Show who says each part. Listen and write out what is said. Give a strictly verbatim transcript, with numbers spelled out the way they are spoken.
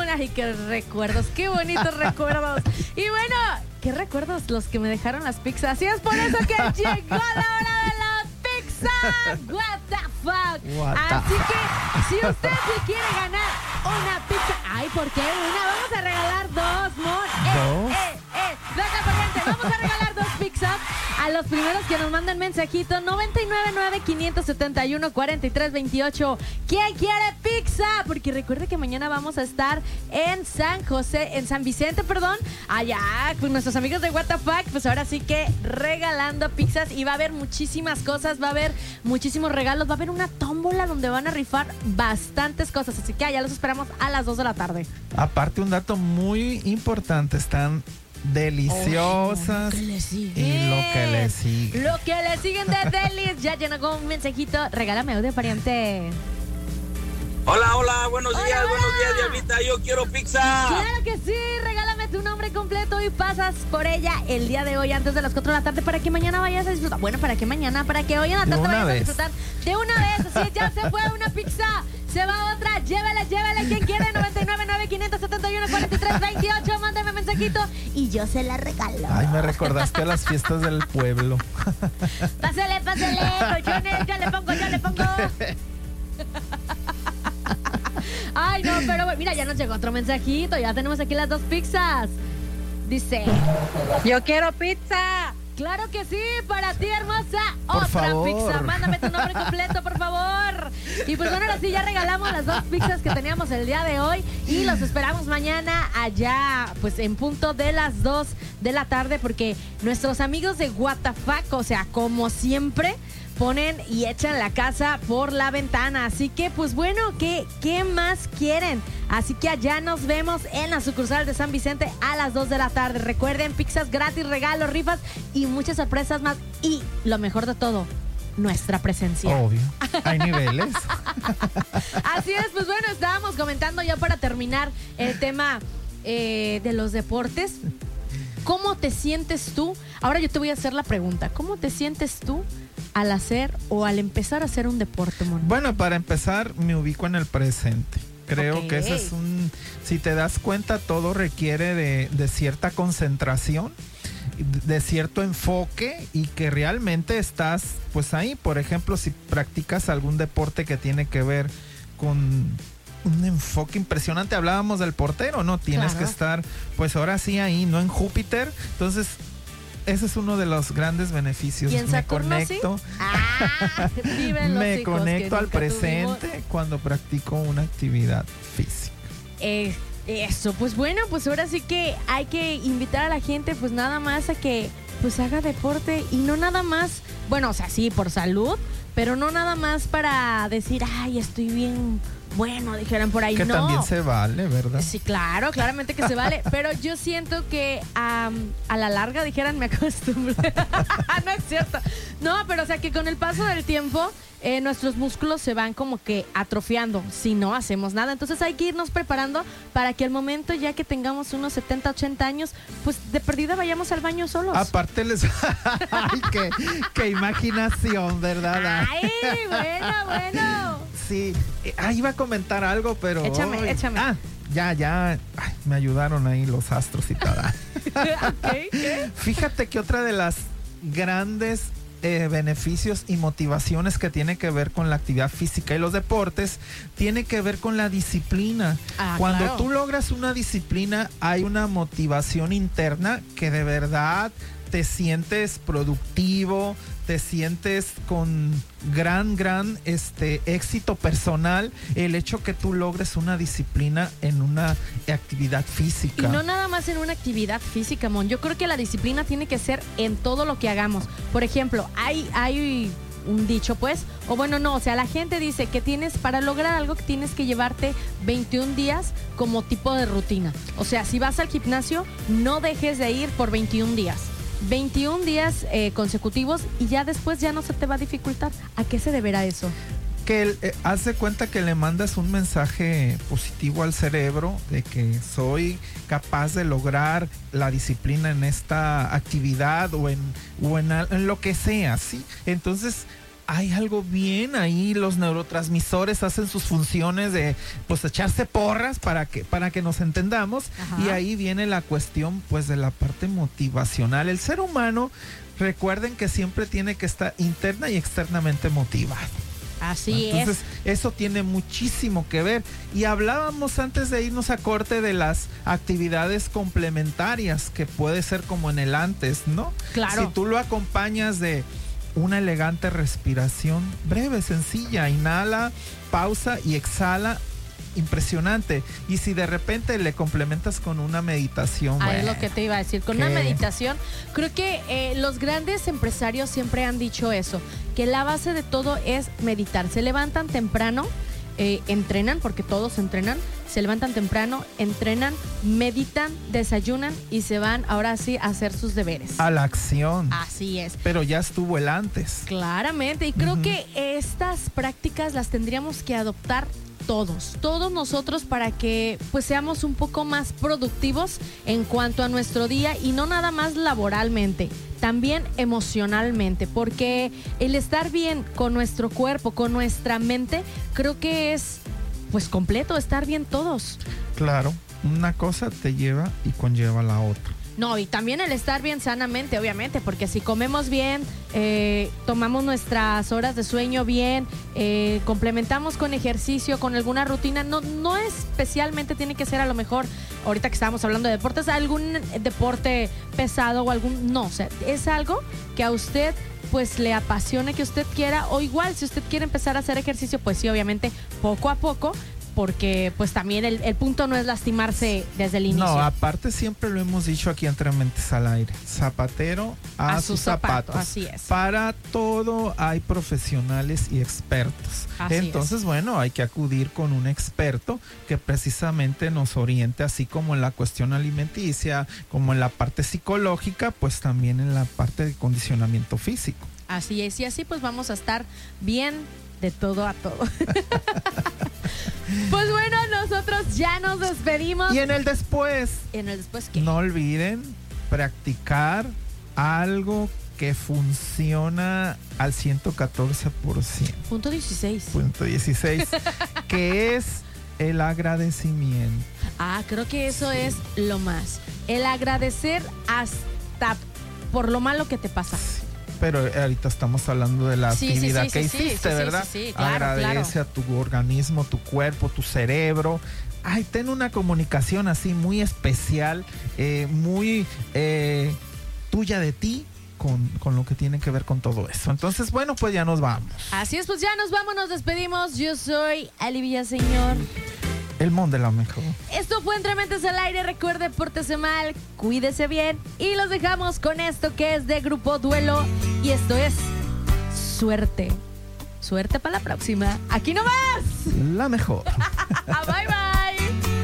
Speaker 1: Ay, qué recuerdos, qué bonitos recuerdos. Y bueno, qué recuerdos los que me dejaron las pizzas. Y es por eso que llegó la hora de la pizza. What the fuck.
Speaker 2: What the
Speaker 1: Así que si usted se quiere ganar una pizza, ay, ¿por qué una? Vamos a regalar dos, mon.
Speaker 2: ¿Dos?
Speaker 1: Eh, eh, eh. Loca corriente, vamos a regalar dos pizzas a los primeros que nos manden mensajito noventa y nueve nueve, quinientos setenta y uno, cuarenta y tres veintiocho. ¿Quién quiere pizza? Porque recuerde que mañana vamos a estar en San José, en San Vicente, perdón, allá con nuestros amigos de What the Fuck. Pues ahora sí que regalando pizzas y va a haber muchísimas cosas, va a haber muchísimos regalos, va a haber una tómbola donde van a rifar bastantes cosas. Así que allá los esperamos a las dos de la tarde.
Speaker 2: Aparte, un dato muy importante, están deliciosas.
Speaker 1: Oh, lo que le sigue.
Speaker 2: Y lo que le sigue.
Speaker 1: Lo que le siguen de delis. Ya llenó con un mensajito. Regálame audio, pariente.
Speaker 3: Hola, hola, buenos
Speaker 1: Hola,
Speaker 3: días,
Speaker 1: hola.
Speaker 3: buenos días, Diablita, yo quiero pizza.
Speaker 1: Claro que sí, regálame tu nombre completo y pasas por ella el día de hoy antes de las cuatro de la tarde para que mañana vayas a disfrutar. Bueno, para que mañana, para que hoy en la
Speaker 2: De
Speaker 1: tarde
Speaker 2: una
Speaker 1: vayas
Speaker 2: vez.
Speaker 1: a disfrutar de una vez. Así es, ya se fue una pizza, se va otra, llévele, llévele, quien quiere, noventa y nueve nueve, quinientos setenta y uno, cuarenta y tres veintiocho, mándame mensajito y yo se la regalo.
Speaker 2: Ay, me recordaste a las fiestas del pueblo.
Speaker 1: Pásale, pásale, colchones, yo le pongo, yo le pongo. Ay, no, pero bueno, mira, ya nos llegó otro mensajito. Ya tenemos aquí las dos pizzas. Dice:
Speaker 4: Yo quiero pizza.
Speaker 1: claro que sí, para ti, hermosa.
Speaker 2: Por
Speaker 1: Otra
Speaker 2: favor.
Speaker 1: pizza. Mándame tu nombre completo, por favor. Y pues bueno, ahora sí, ya regalamos las dos pizzas que teníamos el día de hoy. Y los esperamos mañana allá, pues en punto de las dos de la tarde. Porque nuestros amigos de What the Fuck, o sea, como siempre, ponen y echan la casa por la ventana. Así que, pues bueno, ¿qué, qué más quieren? Así que allá nos vemos en la sucursal de San Vicente a las dos de la tarde. Recuerden, pizzas gratis, regalos, rifas y muchas sorpresas más. Y lo mejor de todo, nuestra presencia.
Speaker 2: Obvio. Hay niveles.
Speaker 1: Así es, pues bueno, estábamos comentando ya para terminar el tema eh, de los deportes. ¿Cómo te sientes tú? Ahora yo te voy a hacer la pregunta. ¿Cómo te sientes tú al hacer o al empezar a hacer un deporte, Mon?
Speaker 2: Bueno, para empezar, me ubico en el presente. Creo
Speaker 1: Ok.
Speaker 2: que ese es un... Si te das cuenta, todo requiere de, de cierta concentración, de cierto enfoque y que realmente estás pues ahí. Por ejemplo, si practicas algún deporte que tiene que ver con un enfoque impresionante, hablábamos del portero, ¿no? Tienes
Speaker 1: Claro.
Speaker 2: que estar pues ahora sí ahí, no en Júpiter. Entonces, ese es uno de los grandes beneficios.
Speaker 1: ¿Y en
Speaker 2: Me
Speaker 1: Saturno sí?
Speaker 2: conecto,
Speaker 1: Ah, viven los
Speaker 2: me
Speaker 1: hijos que
Speaker 2: conecto al
Speaker 1: nunca
Speaker 2: presente
Speaker 1: tuvimos.
Speaker 2: cuando practico una actividad física.
Speaker 1: Eh, eso, pues bueno, pues ahora sí que hay que invitar a la gente pues nada más a que pues haga deporte y no nada más, bueno, o sea, sí, por salud, pero no nada más para decir, ay, estoy bien bueno, dijeran por ahí,
Speaker 2: Que
Speaker 1: no.
Speaker 2: también se vale, ¿verdad?
Speaker 1: Sí, claro, claramente que se vale, pero yo siento que um, a la larga, dijeran, me acostumbré. No es cierto. No, pero o sea que con el paso del tiempo eh, nuestros músculos se van como que atrofiando si no hacemos nada. Entonces hay que irnos preparando para que al momento ya que tengamos unos setenta, ochenta años, pues de perdida vayamos al baño solos.
Speaker 2: Aparte les... Ay, qué, qué imaginación, ¿verdad?
Speaker 1: Ay, bueno, bueno.
Speaker 2: Sí, eh, ah, iba a comentar algo, pero...
Speaker 1: Échame,
Speaker 2: ay,
Speaker 1: échame.
Speaker 2: Ah, ya, ya, ay, me ayudaron ahí los astros y todo.
Speaker 1: Okay, ¿qué?
Speaker 2: Fíjate que otra de las grandes eh, beneficios y motivaciones que tiene que ver con la actividad física y los deportes, tiene que ver con la disciplina.
Speaker 1: Ah,
Speaker 2: Cuando
Speaker 1: claro.
Speaker 2: tú logras una disciplina, hay una motivación interna que de verdad te sientes productivo, te sientes con gran, gran este, éxito personal, el hecho que tú logres una disciplina en una actividad física.
Speaker 1: Y no nada más en una actividad física, Mon. Yo creo que la disciplina tiene que ser en todo lo que hagamos. Por ejemplo, hay, hay un dicho, pues, o bueno, no, o sea, la gente dice que tienes, para lograr algo, que tienes que llevarte veintiún días como tipo de rutina. O sea, si vas al gimnasio, no dejes de ir por veintiún días. veintiún días eh, consecutivos y ya después ya no se te va a dificultar. ¿A qué se deberá eso?
Speaker 2: Que el, eh, haz de cuenta que le mandas un mensaje positivo al cerebro de que soy capaz de lograr la disciplina en esta actividad o en, o en, en lo que sea, ¿sí? Entonces, hay algo bien ahí, los neurotransmisores hacen sus funciones de pues echarse porras para que para que nos entendamos. Ajá. Y ahí viene la cuestión pues de la parte motivacional. El ser humano, recuerden que siempre tiene que estar interna y externamente motivado.
Speaker 1: Así
Speaker 2: Entonces,
Speaker 1: es.
Speaker 2: eso tiene muchísimo que ver. Y hablábamos antes de irnos a corte de las actividades complementarias, que puede ser como en el antes, ¿no?
Speaker 1: Claro.
Speaker 2: Si tú lo acompañas de una elegante respiración breve, sencilla, inhala, pausa y exhala, impresionante. Y si de repente le complementas con una meditación,
Speaker 1: ah,
Speaker 2: bueno,
Speaker 1: es lo que te iba a decir, con
Speaker 2: ¿qué?
Speaker 1: Una meditación. Creo que eh, los grandes empresarios siempre han dicho eso, que la base de todo es meditar. Se levantan temprano, eh, entrenan, porque todos entrenan, se levantan temprano, entrenan, meditan, desayunan y se van ahora sí a hacer sus deberes.
Speaker 2: A la acción.
Speaker 1: Así es.
Speaker 2: Pero ya estuvo el antes.
Speaker 1: Claramente, y creo
Speaker 2: Uh-huh.
Speaker 1: que estas prácticas las tendríamos que adoptar todos, todos nosotros, para que pues seamos un poco más productivos en cuanto a nuestro día, y no nada más laboralmente, también emocionalmente, porque el estar bien con nuestro cuerpo, con nuestra mente, creo que es pues completo, estar bien todos.
Speaker 2: Claro, una cosa te lleva y conlleva la otra.
Speaker 1: No, y también el estar bien sanamente, obviamente, porque si comemos bien, eh, tomamos nuestras horas de sueño bien, eh, complementamos con ejercicio, con alguna rutina, no, no especialmente tiene que ser a lo mejor, ahorita que estábamos hablando de deportes, algún deporte pesado o algún, no, o sea, es algo que a usted pues le apasione, que usted quiera, o igual si usted quiere empezar a hacer ejercicio, pues sí, obviamente, poco a poco, porque pues también el, el punto no es lastimarse desde el inicio.
Speaker 2: No, aparte siempre lo hemos dicho aquí entre Mentes al Aire, zapatero a,
Speaker 1: A
Speaker 2: sus
Speaker 1: su zapato,
Speaker 2: zapatos.
Speaker 1: así es.
Speaker 2: Para todo hay profesionales y expertos.
Speaker 1: Así
Speaker 2: Entonces,
Speaker 1: es.
Speaker 2: bueno, hay que acudir con un experto que precisamente nos oriente, así como en la cuestión alimenticia, como en la parte psicológica, pues también en la parte de condicionamiento físico.
Speaker 1: Así es, y así pues vamos a estar bien de todo a todo. Pues bueno, nosotros ya nos despedimos.
Speaker 2: Y en el después,
Speaker 1: En el después, ¿qué?
Speaker 2: no olviden practicar algo que funciona al ciento catorce por ciento.
Speaker 1: Punto dieciséis.
Speaker 2: Punto dieciséis, que es el agradecimiento.
Speaker 1: Ah, creo que eso es lo más. El agradecer hasta por lo malo que te pasa.
Speaker 2: Pero ahorita estamos hablando de la
Speaker 1: Sí, sí,
Speaker 2: actividad
Speaker 1: sí,
Speaker 2: que
Speaker 1: sí,
Speaker 2: hiciste,
Speaker 1: sí, sí,
Speaker 2: ¿verdad?
Speaker 1: sí, sí, claro,
Speaker 2: Agradece
Speaker 1: claro.
Speaker 2: a tu organismo, tu cuerpo, tu cerebro. Ay, ten una comunicación así muy especial, eh, muy eh, tuya de ti, con, con lo que tiene que ver con todo eso. Entonces, bueno, pues ya nos vamos.
Speaker 1: Así es, pues ya nos vamos, nos despedimos. Yo soy Ali Villaseñor.
Speaker 2: El Mon de la Mejor.
Speaker 1: Esto fue Entre Mentes al Aire. Recuerde, pórtese mal, cuídese bien. Y los dejamos con esto que es de Grupo Duelo. Y esto es Suerte. Suerte para la próxima. Aquí nomás.
Speaker 2: La Mejor.
Speaker 1: Bye, bye.